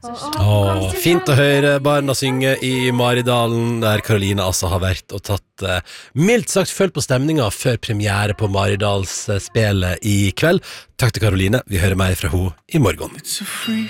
Fint å høre barna synge i Maridalen, der Karoline altså har vært og tatt mildt sagt følt på stemninga før premiere på Maridals spelet i kveld. Takk til Karoline, vi hører mer fra henne i morgen.